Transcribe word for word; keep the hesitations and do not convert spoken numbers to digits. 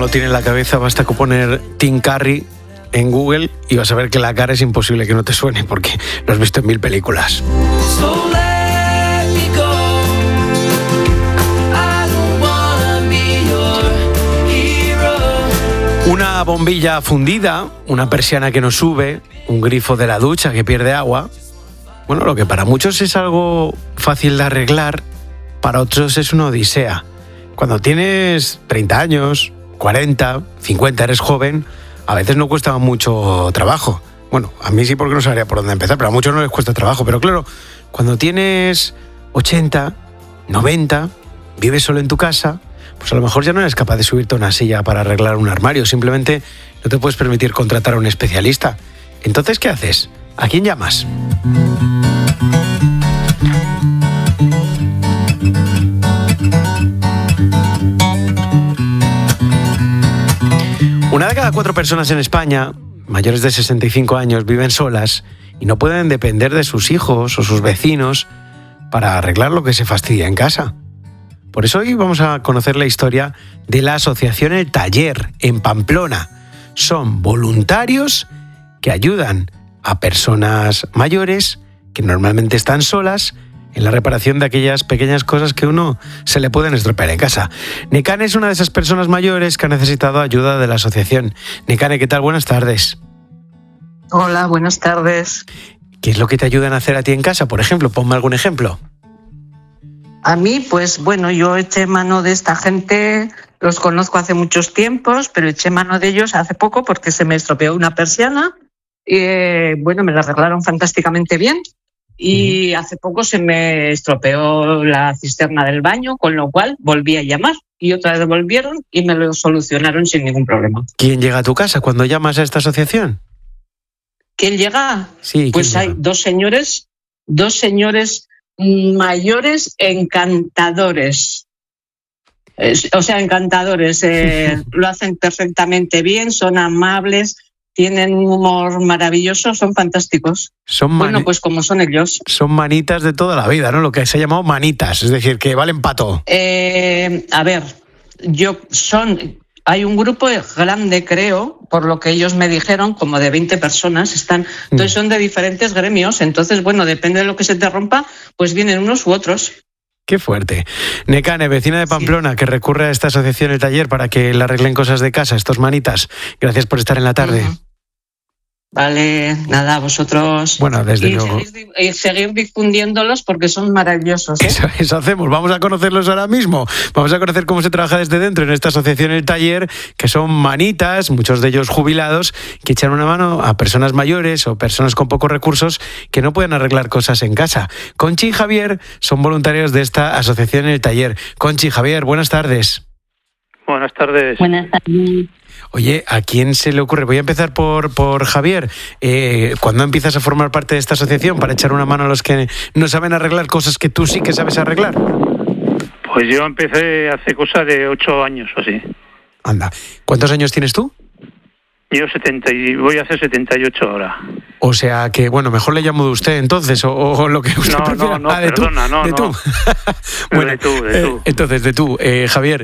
lo tiene en la cabeza, basta con poner Tim Curry en Google y vas a ver que la cara es imposible que no te suene porque lo has visto en mil películas. Una bombilla fundida, una persiana que no sube, un grifo de la ducha que pierde agua. Bueno, lo que para muchos es algo fácil de arreglar, para otros es una odisea. Cuando tienes treinta años, cuarenta, cincuenta, eres joven, a veces no cuesta mucho trabajo. Bueno, a mí sí porque no sabría por dónde empezar, pero a muchos no les cuesta trabajo. Pero claro, cuando tienes ochenta, noventa, vives solo en tu casa, pues a lo mejor ya no eres capaz de subirte a una silla para arreglar un armario. Simplemente no te puedes permitir contratar a un especialista. Entonces, ¿qué haces? ¿A quién llamas? Una de cada cuatro personas en España, mayores de sesenta y cinco años, viven solas y no pueden depender de sus hijos o sus vecinos para arreglar lo que se fastidia en casa. Por eso hoy vamos a conocer la historia de la asociación El Taller, en Pamplona. Son voluntarios que ayudan a personas mayores que normalmente están solas en la reparación de aquellas pequeñas cosas que uno se le pueden estropear en casa. Nekane es una de esas personas mayores que ha necesitado ayuda de la asociación. Nekane, ¿qué tal? Buenas tardes. Hola, buenas tardes. ¿Qué es lo que te ayudan a hacer a ti en casa? Por ejemplo, ponme algún ejemplo. A mí, pues bueno, yo eché mano de esta gente, los conozco hace muchos tiempos, pero eché mano de ellos hace poco porque se me estropeó una persiana y eh, bueno, me la arreglaron fantásticamente bien y uh-huh. Hace poco se me estropeó la cisterna del baño, con lo cual volví a llamar y otra vez volvieron y me lo solucionaron sin ningún problema. ¿Quién llega a tu casa cuando llamas a esta asociación? ¿Quién llega? Sí, pues ¿quién hay llega? dos señores, dos señores mayores encantadores. O sea, encantadores. Eh, lo hacen perfectamente bien, son amables, tienen un humor maravilloso, son fantásticos. Son mani- bueno, pues como son ellos. Son manitas de toda la vida, ¿no? Lo que se ha llamado manitas, es decir, que valen pato. Eh, a ver, yo son... Hay un grupo grande, creo, por lo que ellos me dijeron, como de veinte personas, están, entonces son de diferentes gremios, entonces, bueno, depende de lo que se te rompa, pues vienen unos u otros. Qué fuerte. Nekane, vecina de Pamplona, sí, que recurre a esta asociación El Taller para que le arreglen cosas de casa, estos manitas. Gracias por estar en la tarde. Uh-huh. Vale, nada, a vosotros. Bueno, desde y luego. Seguir, y seguir difundiéndolos porque son maravillosos, ¿eh? Eso, eso hacemos. Vamos a conocerlos ahora mismo. Vamos a conocer cómo se trabaja desde dentro en esta asociación El Taller, que son manitas, muchos de ellos jubilados, que echan una mano a personas mayores o personas con pocos recursos que no pueden arreglar cosas en casa. Conchi y Javier son voluntarios de esta asociación El Taller. Conchi y Javier, buenas tardes. Buenas tardes. Buenas tardes. Oye, ¿a quién se le ocurre? Voy a empezar por, por Javier. Eh, ¿Cuándo empiezas a formar parte de esta asociación para echar una mano a los que no saben arreglar cosas que tú sí que sabes arreglar? Pues yo empecé hace cosa de ocho años o así. Anda. ¿Cuántos años tienes tú? Yo setenta y voy a hacer setenta y ocho ahora. O sea que, bueno, mejor le llamo de usted entonces, o, o lo que usted no, prefiera. No, no, ah, de perdona, tú, no, de no. tú. Bueno, de tú, de tú. Eh, entonces, de tú. Eh, Javier,